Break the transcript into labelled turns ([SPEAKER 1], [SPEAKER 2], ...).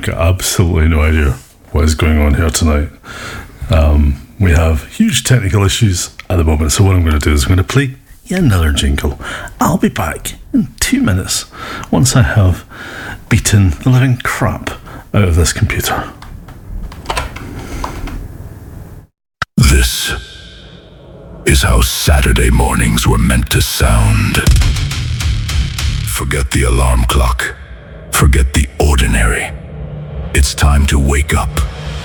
[SPEAKER 1] I've got absolutely no idea what is going on here tonight. We have huge technical issues at the moment, so what I'm going to do is I'm going to play yet another jingle. I'll be back in 2 minutes once I have beaten the living crap out of this computer.
[SPEAKER 2] This is how Saturday mornings were meant to sound. Forget the alarm clock. Forget the ordinary. It's time to wake up